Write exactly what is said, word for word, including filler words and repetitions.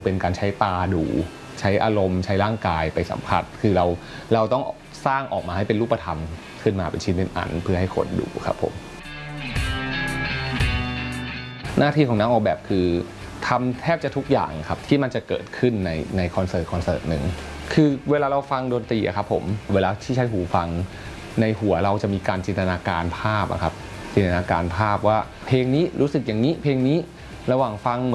เป็นการใช้ตาดูใช้อารมณ์ใช้ร่างกายไปสัมผัสคือเราเราต้องสร้างออกมาให้เป็นรูปธรรมขึ้นมาเป็นชิ้นเป็นอันเพื่อให้คนดูครับผมหน้าที่ของนักออกแบบคือทำแทบจะทุกอย่างครับที่มันจะเกิดขึ้นในในคอนเสิร์ตคอนเสิร์ตหนึ่งคือเวลาเราฟังดนตรีครับผมเวลาที่ใช้หูฟังในหัวเราจะมีการจินตนาการภาพครับจินตนาการภาพว่าเพลงนี้รู้สึกอย่างนี้เพลงนี้ระหว่างฟัง